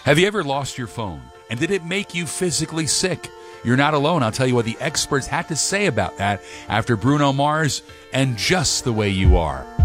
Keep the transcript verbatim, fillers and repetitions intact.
Have you ever lost your phone? And did it make you physically sick? You're not alone. I'll tell you what the experts had to say about that after Bruno Mars and Just the Way You Are.